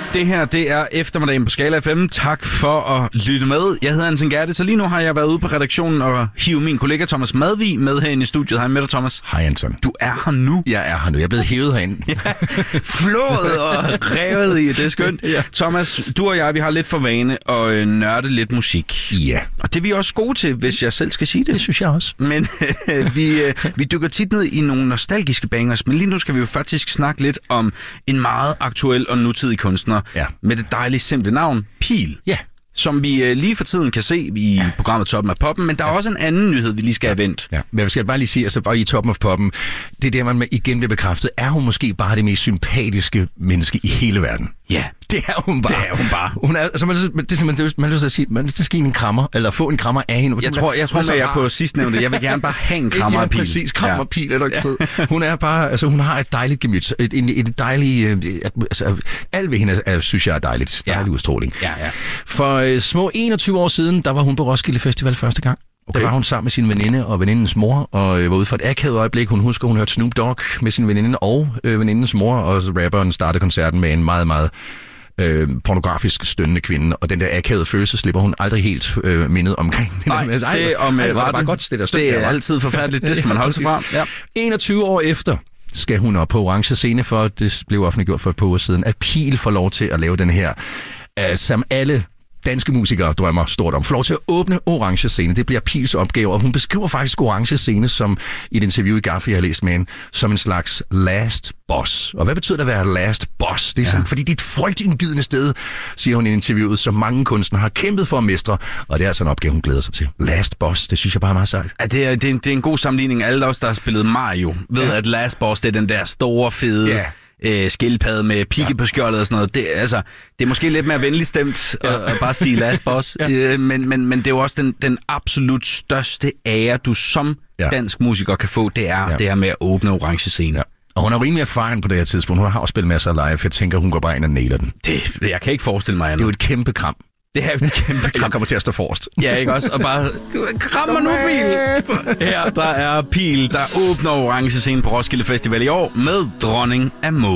Det her, det er eftermiddagen på Skala FM. Tak for at lytte med. Jeg hedder Anton Gerte, så lige nu har jeg været ude på redaktionen og hive min kollega Thomas Madvig med herinde i studiet. Hej med dig, Thomas. Hej, Anton. Du er her nu. Jeg er her nu. Jeg er blevet hævet herinde. Ja, flået og revet i. Det er skønt. Ja. Thomas, du og jeg, vi har lidt for vane at nørde lidt musik. Ja. Og det er vi også gode til, hvis jeg selv skal sige det. Det synes jeg også. Men vi dykker tit ned i nogle nostalgiske bangers, men lige nu skal vi jo faktisk snakke lidt om en meget aktuel og nutidig kunstner med det dejlige simple navn, Pihl. Ja. Som vi lige for tiden kan se i programmet Toppen af Poppen, men der er også en anden nyhed, vi lige skal have vendt. Ja, men jeg skal bare lige sige, altså bare i Toppen af Poppen, det er der, man igen bliver bekræftet, er hun måske bare det mest sympatiske menneske i hele verden. Ja, det er hun bare. Det er hun bare. Hun er, altså, det er simpelthen, man har lyst til at sige, man skal give en krammer, eller få en krammer af hende. Jeg tror, jeg er på sidstnævnte. Jeg vil gerne bare have en krammer af Pihl. Ja, præcis. Krammer af Pihl, eller fed. Hun er bare, altså hun har et dejligt gemyt, et dejligt, altså alt ved hende, synes jeg er dejligt. Dejlig udstråling. Ja. For små 21 år siden, der var hun på Roskilde Festival første gang. Okay. Der var hun sammen med sin veninde og venindens mor, og var ude for et akavet øjeblik. Hun husker, hun hørte Snoop Dogg med sin veninde og venindens mor, og rapperen startede koncerten med en meget, meget pornografisk stønnende kvinde, og den der akavede følelse slipper hun aldrig helt mindet omkring. Nej, det var bare godt det der støtte. Det er altid forfærdeligt, det skal man holde sig fra. Ja. 21 år efter skal hun op på orange scene, for det blev offentliggjort for et par uger siden, at Pihl får lov til at lave den her, som alle danske musikere drømmer stort om. Får lov til at åbne orange scene. Det bliver Pihls opgave, og hun beskriver faktisk orange scene som i et interview i Gaffe, jeg har læst med hende, som en slags last boss. Og hvad betyder det at være last boss? Det er fordi det er et frygtindgydende sted, siger hun i interviewet, som mange kunstnere har kæmpet for at mestre, og det er altså en opgave, hun glæder sig til. Last boss, det synes jeg bare er meget sejt. Ja, det er en god sammenligning. Alle os, der har spillet Mario, ved at last boss, det er den der store, fede skildpadde med pigge på skjoldet og sådan noget. Det er måske lidt mere venligt stemt at bare sige last boss, men det er jo også den absolut største ære, du som dansk musiker kan få, det er det her med at åbne orange scene. Ja. Og hun er rimelig erfaren på det her tidspunkt. Hun har også spillet masser af live. Jeg tænker, hun går bare ind og nailer den. Jeg kan ikke forestille mig andet. Det er jo et kæmpe kram. Det er et kæmpe kram. Jeg kommer til at stå forrest. Ja, ikke også? Og bare krammer nu, Pihl! Her der er Pihl, der åbner orange scene på Roskilde Festival i år med Dronning af Mode.